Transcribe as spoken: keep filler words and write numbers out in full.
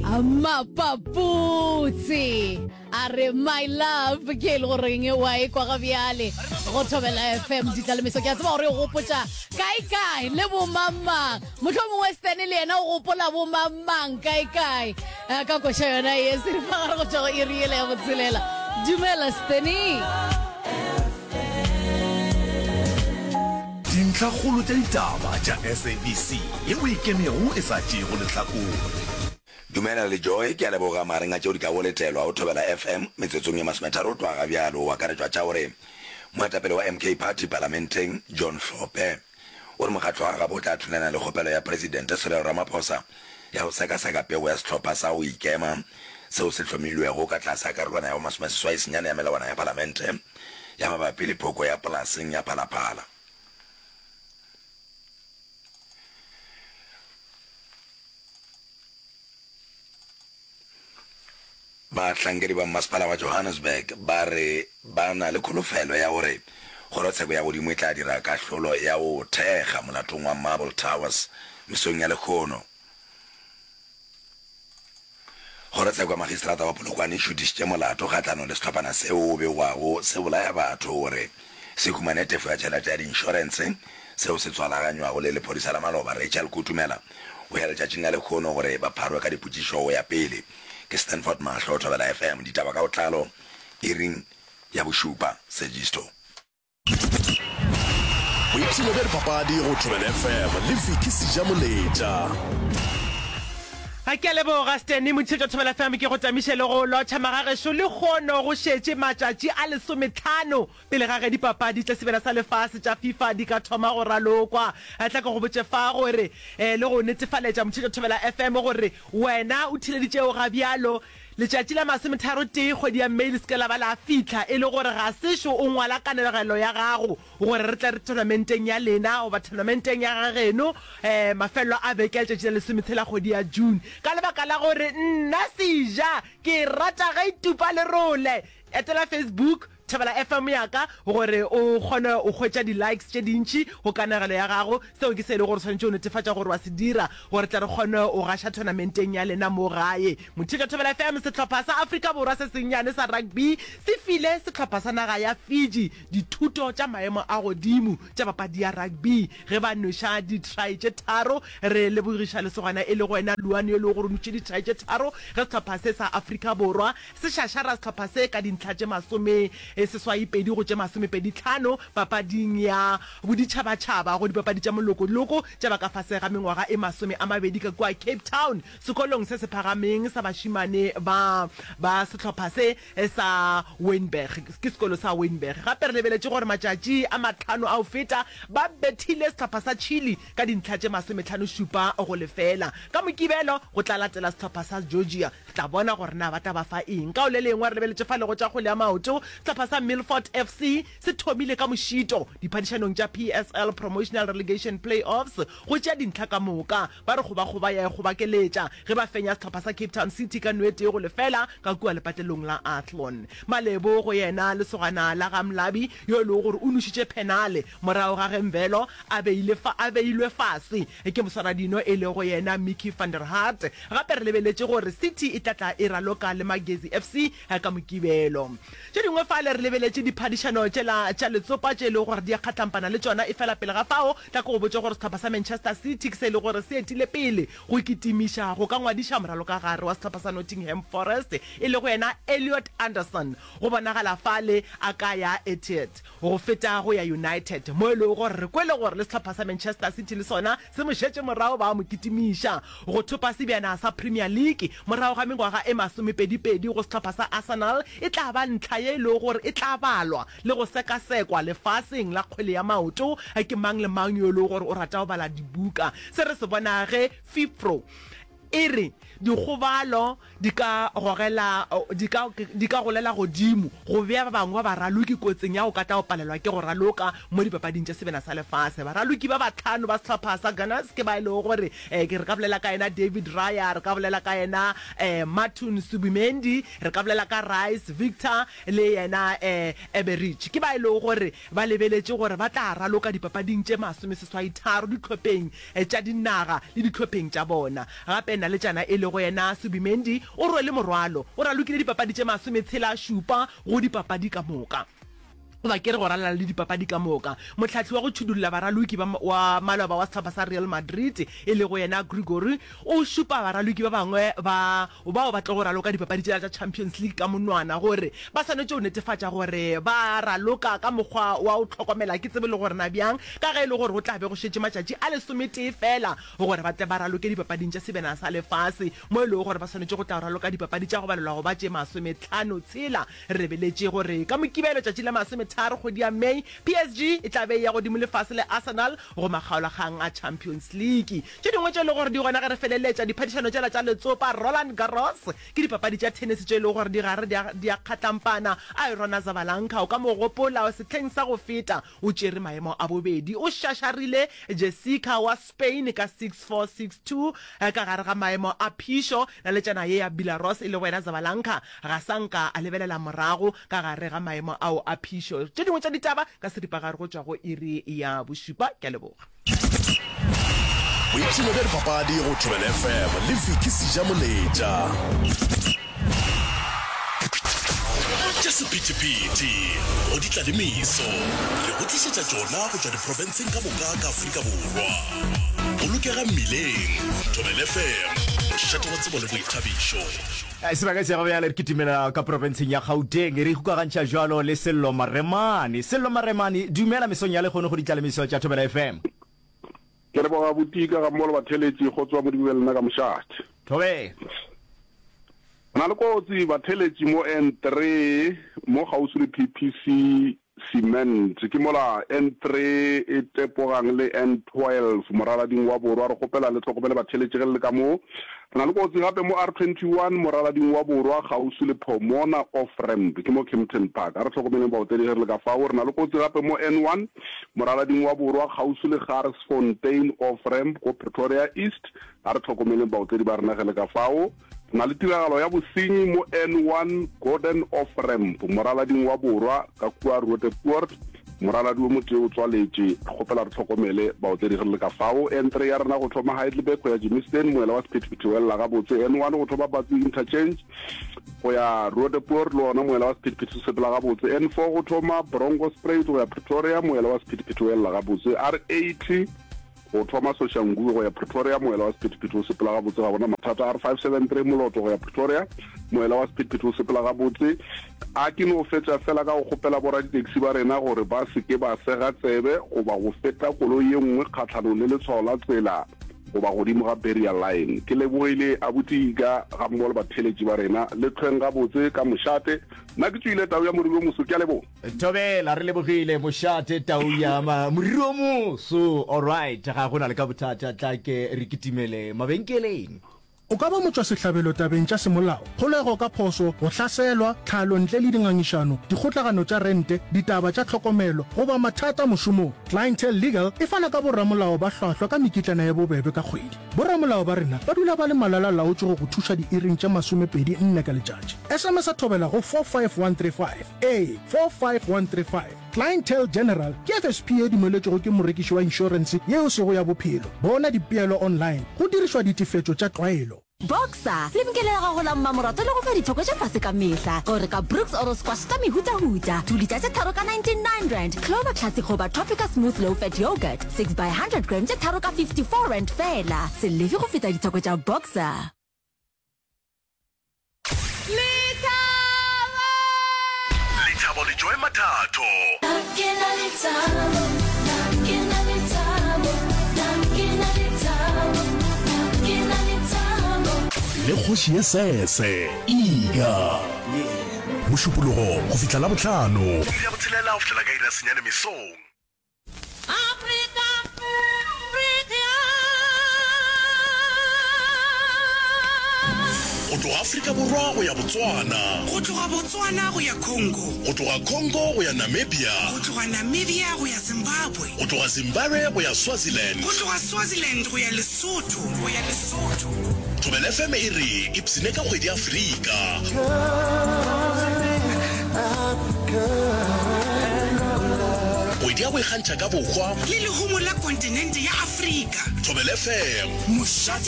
Mapaputsi are my love ke le goreng e wa e kwa ga bjale go thobela F M di tla le meso ke a tsaba gore go potsa kai kai le bo mamang motho mo western le ena go pola bo mamang kai kai ka go shona yes re fa go tsoga e riele ya botselela dumela Steny dintlha golo tsa ditaba tsa S A B C e o ikemego e sa tšego lehlakore. Dumela le Joy ke a leboga marenga tšeo di ka boletelwa o thobela F M metsetsong ya masometaro twa ga bjalo wa karetšwa tša gore moetapele wa M K Party parlamenteng John Hlophe o re mokgatlo wa gabo o tla thunana le kgopelo ya presidente Cyril Ramaphosa ya go sekaseka pego ya setlhopha sa go ikema seo se hlomilwego ka tlase a karolwana ya go masomeseswai senyane ya melawana ya parlamente ya mabapi le phoko ya polaseng ya Phalaphala. Batlhankedi ba masepala wa Johannesburg ba re ba na le kholofelo ya gore kgorotsheko ya godimo e tla dira kahlolo ya go thekga molatong wa Marble Towers mesong ya lekgono. Kgorotsheko ya magistrata wa Polokwane e šutišitše molato kgatlano le setlhophana seo o bewago se bolaya batho gore se humane tefo ya tšhelete ya di-insurance seo se tswalaganywago le lephodisa la Maloba Rachel Kutumela o ya letšatšing la lekgono gore ba pharwe ka dipotšišo ya pele ke Stanford Mahlo thobela F M ditaba ka botlalo iring ya bošupa Segisto. Boipsilo bja dipapadi go thobela F M le Vicky Sijamoleta. Ha ke leboga Steny motšhetšo thobela F M ke go tamiše le go lotšha magageso le kgono go šetše matšatši a lesomehlano pele ga ge dipapadi tša sebela sa lefase tša FIFA di ka thoma go ralokwa a tla ka go botše fa gore le go netefaletša motšhetšo thobela F M gore wena o thileditšeo ga bjalo letšatši la masometharo tee kgwedi ya Mei le se ke la ba la fitlha e le gore ga sešo o ngwala kanegelo ya gago gore re tle re tournamenteng ya lena goba tournamenteng ya gageno um mafelo a beke ya letšatši la lesometshela kgwedi ya June ka lebaka la gore nna seja ke rata ga itupa le role etela Facebook thobela F M yaka gore o kgone o hwetša di-likes tše dintši go kanegelo ya gago seo ke se le gore tshwanetše o netefatša gore wa se dira gore tla re kgone o gaša tournamenteng ya lena mo gae motšhetšo thobela F M setlhopha sa Afrika Borwa se sennyane sa rugby se file setlhopha sa naga ya Fiji dithuto tša maemo a godimo tša papadi ya rugby ge ba noša ditrai tše tharo re lebogiša lesogana e le go wena luane yo le gore notše ditrai tše tharo ge setlhopha se sa Afrika Borwa se šašara setlhopha se ka dintlha tše masome e seswai pedi go tše masomepedi tlhano papading ya boditšhabatšhaba go dipapadi tša moloko-loko tša ba ka fase ga mengwaga e masome a mabedi ka kua Cape Town sekolong se se phagameng sa bašimane ba ba setlhopha se sa Wynberg ke sekolo sa Wynberg gape re lebeletše gore matšatši a matlhano a o feta ba bethile setlhopha sa Chile ka dintlha tše masomehlano šupa go lefela ka mokibelo go tla latela setlhopha sa Georgia tla bona gore na ba tla ba fa eng ka o le lengwe re lebeletše fa le go tša kgole ya maoto setlhopha sa Milford F C se thomile ka mošito diphadišanong tša P S L Promotional Relegation Playoffs go tšea dintlha ka moka ba re goba-goba ya go bakeletša ge ba fenya setlhopha sa Cape Town City ka nwete go lefela ka kua lepatelong la Athlone malebo go yena lesogana la ga Mlabi yo le gore o nošitše penale morago ga Gembelo a beilwe fa a beilwe fase ke moswaradino e le go yena Mickey van der Hart gape re lebeletše gore City e tlatla e raloka le Magezi F C ka mokibelo tše dingwe fa le re lebeletše diphadišano tša letsopa tše e le gore di a kgatlampana le tšona e fela pele ga fao tla ko go botse gore setlhopha sa Manchester City se e le gore se etile pele go ikitimiša go ka ngwadiša moralo ka gare wa setlhopha sa Nottingham Forest e le go yena Elliot Anderson go bonagala fale a ka ya Etihad go feta go ya United mo e le gore re kwele gore le setlhopha sa Manchester City le sona se mo šetše morago ba mo kitimiša go thopa sebjana sa Premier League morago ga mengwaga e masomepedipedi go setlhopha sa Arsenal e tla ba ntlha ye e le gore e tla balwa le go sekasekwa lefaseng la kgwele ya maoto ke mang le mang yo le gore o rata go bala dibuka se re se bona ge FIFPro ere dikgobalo di ka gogela di ka di ka golela godimo go bea ba bangwe ba raloki kotseng ya go ka ta go palelwa ke go raloka mo dipapading tša sebena sa lefase ba raloki ba batlhano ba setlhopha sa Gunners ke ba ile gore ke re ka bolela ka ena David Raya re ka bolela ka ena eh Martin Subimendi re ka bolela ka Rice Victor le yena eh Eberich ke ba ile gore ba lebeletse gore ba tla raloka dipapading tše masome seswai tharo ditlhopheng tša dinaga le ditlhopheng tša bona gape na le jana e le go yena Subimendi o rwele morwalo o ralokile dipapadi tše masometshela šupa go dipapadi ka moka ba ke re go ralala le dipapadi ka moka motlhatlhi wa go thudulla baraloki wa maloba wa setlhopha sa Real Madrid e le go yena Grigori o šupa baraloki ba bangwe ba bao ba tlo go raloka dipapadi tša Champions League ka monwana gore ba swanetše go netefatša gore ba raloka ka mokgwa wa o tlhokomela ke tsebe le gore na bjang ka ge e le gore go tla be go šetše matšatši a lesometee fela gore ba tle ba raloke dipapading tša sebena sa lefase mo e le gore ba swanetše go tla raloka dipapadi tša go balelwa go ba tše masometlhano tshela re beletše gore ka mokibelo tšatši la masome tharo go dia May P S G e tla be ya go dimo lefase le Arsenal go makgaolakgang a Champions League tše dingwe tše le gore di gona ge re feleletša diphadišano tšela tša letsopa Roland Garros ke dipapadi tša tennis tše le gore di gare di a kgatlampana a Irona Zabalenka o ka mo gopola o setlheng sa go feta o tšere maemo a bobedi o šašarile Jessica wa Spain ka six four six two ka gare ga maemo a phišo na le tšana ye ya Belarus e le wena Zabalenka ga sanka a lebelela morago ka gare ga maemo ao a phišo tše dingwe tša ditaba ka seripagare go tšwa go iri ya bošupa ke a leboga boitšhelo bja dipapadi go Thobela F M le Viki Sejamoletša tša sephethephethe go ditladimiso re go tlišetša tšona go tšwa diprofenseng ka moka ka Afrika Borwa bolokega mmileng Thobela F M mošate wa tsebo le boithabišo sebaka se go bjale re kitimela ka profenseng ya Gauteng re ikgokagantšha jalo le Sello Maremane Sello Maremane dumela mesong ya le kgone go ditlalemeso tša Thobela F M ke re boga butika ga mmolo batheletši go tswa mo dibelena ka mošate Thobe na le kotsi batheletši mo N three mo gausi le P P C cement ke mola N three e tepogang le N twelve moralading wa borwa re gopela le tlhokomele batheletši ge le ka mo na le kotsi gape mo R twenty-one moralading wa borwa gausi le Pomona off ramp ke mo Kempton Park a re tlhokomele baotedi ge le ka fao re na le kotsi gape mo N one moralading wa borwa gausi le Garsfontein off ramp ko Pretoria East a re tlhokomele baotedi ba rena ge le ka fao na le tiragalo ya bosenyi mo N one Gordon off ramp moralading wa borwa ka kua Roodepoort moraladi wo motho o tswaletše gopela re tlhokomele baotedi ge le ka fao N three ya rena go thoma Heidelberg go ya Germiston moela wa sephethephethe wela ga botse N one go thoma Batsi interchange go ya Roodepoort le ona moela wa sephethephethe sepela ga botse N four go thoma Bronkhorstspruit go ya Pretoria moela wa sephethephethe wela ga botse R eighty go thoma Soshanguve go ya Pretoria moela wa sephethephethe o sepela ga botse ga bona mathata R five seventy-three moloto go ya Pretoria moela wa sephethephethe o sepela ga botse a ke no fetša fela ka go gopela bora di-taxi ba rena gore ba seke ba sega tsebe goba go feta koloi ye nngwe kgatlhanong le letshwao la tsela goba godimo ga burial line ke lebogile abutika ga mmogo le batheletši ba rena le tlhweng ga botse ka mošate nna ke tswile tau ya moriri o moso ke a lebo Thobela re lebogile mošate tau ya moriri o moso alright ga go na le ka bothata tla ke re kitimele mabenkeleng o ka ba motswa sehlabelo tabeng tša semolao kgolego ka phoso go hlaselwa tlhalo ntle le dingangišano dikgotlagano tša rente ditaba tša tlhokomelo goba mathata mošomong Clientele Legal e fana ka borramolao ba hlwahlwa ka mekitlana ya bobebe ka kgwedi borramolao ba rena ba dula ba le malala laotše go go thuša di-iring tša masomepedi nne ka letšatši S M S a thobela go four five one three five a four five one three five Clientele General ke F S P e dumeletšego ke morekiši wa inšorense yeo sego ya bophelo bona dipeelo online go dirišwa ditefetšo tša tlwaelo Boxer lebenkele la gago la mmamorato le go fa dithoko tša fase ka mehla gore ka Brooks Oro Squash ka mehutahuta tulita tše tharo ka ninety-nine rand Clover Classic goba Tropica Smooth Low Fat Yogurt six by one hundred gram tše tharo ka fifty-four rand fela se lefe go feta dithoko tša Boxer Lethabo le Joy Mathato Nakena Lethabo Nakena Lethabo Nakena Lethabo Nakena Lethabo le kgoši ye sese Iga mošupologo go fihla la botlhano ya botshelela go fihla ka ira senyane mesong Africa go tloga Afrika Borwa go ya Botswana go tloga Botswana go ya Congo go tloga Congo go ya Namibia go tloga Namibia go ya Zimbabwe go tloga Zimbabwe go ya Swaziland go tloga Swaziland go ya Lesotho go ya Lesotho Thobela F M e re ipsine ka kgwedi Afrika kgwedi ya go ikgantšha ka bokgwa le lehumo la kontinente ya Afrika Thobela F M mošate